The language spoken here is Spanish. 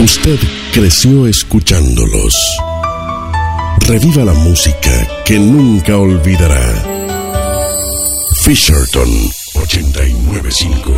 Usted creció escuchándolos. Reviva la música que nunca olvidará. Fisherton 89.5